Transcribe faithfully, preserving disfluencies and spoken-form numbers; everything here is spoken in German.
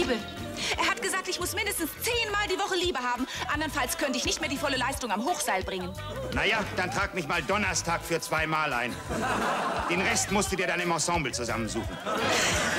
Liebe. Er hat gesagt, ich muss mindestens zehnmal die Woche Liebe haben. Andernfalls könnte ich nicht mehr die volle Leistung am Hochseil bringen. Naja, dann trag mich mal Donnerstag für zweimal ein. Den Rest musst du dir dann im Ensemble zusammensuchen.